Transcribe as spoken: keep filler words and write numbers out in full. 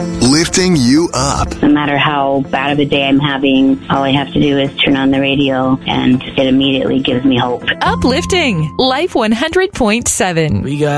Lifting you up. No matter how bad of a day I'm having, all I have to do is turn on the radio and it immediately gives me hope. Uplifting Life one hundred point seven. We got